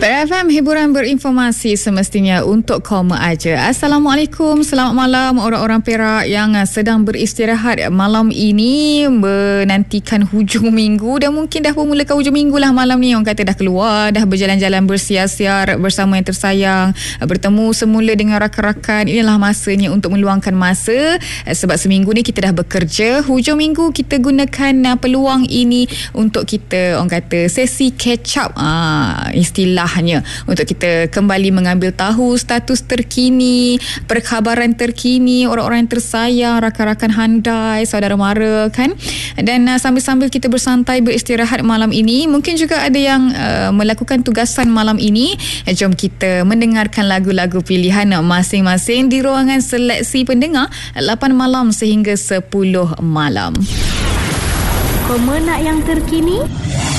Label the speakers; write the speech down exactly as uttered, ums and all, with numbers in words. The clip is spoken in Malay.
Speaker 1: P F M, hiburan berinformasi semestinya untuk kaum aja. Assalamualaikum, selamat malam orang-orang Perak yang sedang beristirahat malam ini, menantikan hujung minggu, dan mungkin dah pun mulakan hujung minggu lah malam ni. Orang kata dah keluar, dah berjalan-jalan bersiar-siar bersama yang tersayang, bertemu semula dengan rakan-rakan. Inilah masanya untuk meluangkan masa, sebab seminggu ni kita dah bekerja. Hujung minggu kita gunakan peluang ini untuk kita, orang kata, sesi catch up, ah, istilah hanya untuk kita kembali mengambil tahu status terkini, perkhabaran terkini, orang-orang yang tersayang, rakan-rakan handai, saudara mara kan. Dan uh, sambil-sambil kita bersantai beristirahat malam ini, mungkin juga ada yang uh, melakukan tugasan malam ini. Jom kita mendengarkan lagu-lagu pilihan masing-masing di ruangan seleksi pendengar lapan malam sehingga sepuluh malam.
Speaker 2: Pemenak yang terkini